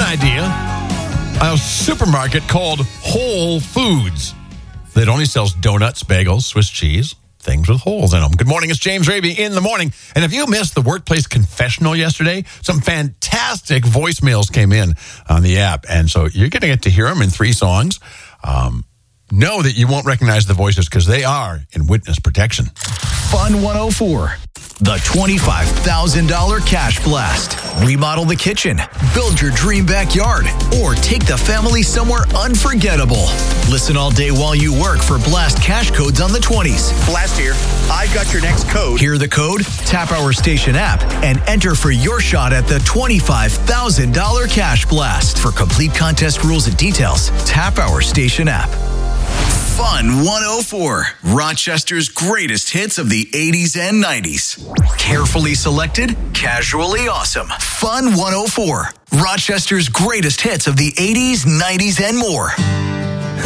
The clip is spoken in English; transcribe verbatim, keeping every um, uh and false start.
idea. A supermarket called Whole Foods that only sells donuts, bagels, Swiss cheese, things with holes in them. Good morning, it's James Raby in the morning. And if you missed the workplace confessional yesterday, some fantastic voicemails came in on the app. And so you're going to get to hear them in three songs. Um, know that you won't recognize the voices because they are in witness protection. Fun one oh four. The twenty-five thousand dollars Cash Blast. Remodel the kitchen, build your dream backyard, or take the family somewhere unforgettable. Listen all day while you work for Blast cash codes on the twenties. Blast here. I've got your next code. Hear the code? Tap our station app and enter for your shot at the twenty-five thousand dollars Cash Blast. For complete contest rules and details, tap our station app. Fun one oh four. Rochester's greatest hits of the eighties and nineties. Carefully selected, casually awesome. Fun one oh four. Rochester's greatest hits of the eighties, nineties, and more.